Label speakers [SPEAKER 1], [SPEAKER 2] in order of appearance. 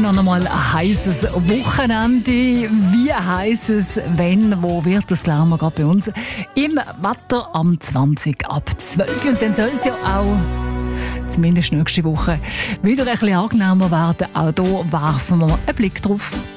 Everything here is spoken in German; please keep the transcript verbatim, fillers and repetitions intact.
[SPEAKER 1] noch einmal ein heißes Wochenende. Wie heiß es, wenn, wo wird das, glauben wir gerade bei uns im Wetter am zwanzig ab zwölf. Und dann soll es ja auch zumindest nächste Woche wieder ein bisschen angenehmer werden. Auch hier werfen wir einen Blick drauf.